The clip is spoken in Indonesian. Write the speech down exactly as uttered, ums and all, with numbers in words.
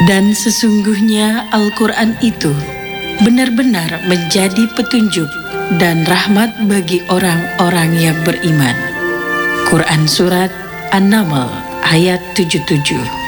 Dan sesungguhnya Al-Quran itu benar-benar menjadi petunjuk dan rahmat bagi orang-orang yang beriman. Quran Surat An-Naml ayat tujuh puluh tujuh.